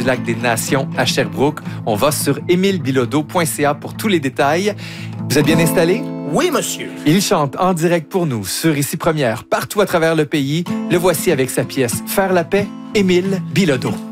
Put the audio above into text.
Lac des Nations à Sherbrooke. On va sur emilebilodeau.ca pour tous les détails. Vous êtes bien installés? Oui, monsieur. Il chante en direct pour nous sur Ici Première, partout à travers le pays. Le voici avec sa pièce Faire la paix, Émile Bilodeau.